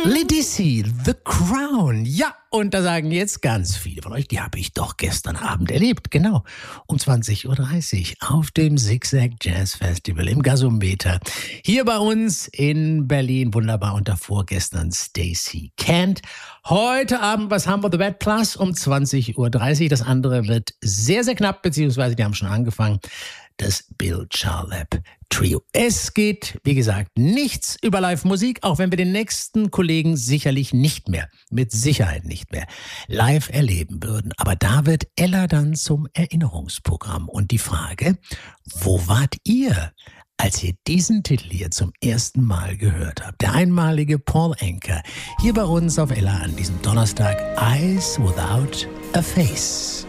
Lidissi, The Crown. Ja, und da sagen jetzt ganz viele von euch, die habe ich doch gestern Abend erlebt. Genau, um 20.30 Uhr auf dem Zigzag Jazz Festival im Gasometer. Hier bei uns in Berlin, wunderbar. Und davor gestern Stacey Kent. Heute Abend, was haben wir? The Bad Plus um 20.30 Uhr. Das andere wird sehr, sehr knapp, beziehungsweise die haben schon angefangen. Das Bill Charlap Trio. Es geht, wie gesagt, nichts über Live-Musik, auch wenn wir den nächsten Kollegen sicherlich nicht mehr, mit Sicherheit nicht mehr, live erleben würden. Aber da wird Ella dann zum Erinnerungsprogramm. Und die Frage, wo wart ihr, als ihr diesen Titel hier zum ersten Mal gehört habt? Der einmalige Paul Anka, hier bei uns auf Ella an diesem Donnerstag, Eyes Without a Face.